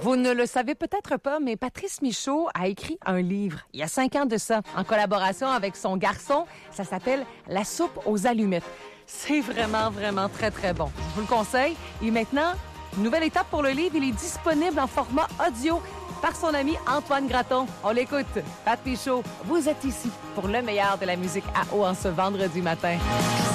Vous ne le savez peut-être pas, mais Patrice Michaud a écrit un livre il y a 5 ans de ça, en collaboration avec son garçon. Ça s'appelle « La soupe aux allumettes ». C'est vraiment, vraiment très, très bon. Je vous le conseille. Et maintenant, nouvelle étape pour le livre, il est disponible en format audio par son ami Antoine Graton. On l'écoute. Pat Michaud, vous êtes ici pour le meilleur de la musique à eau en ce vendredi matin.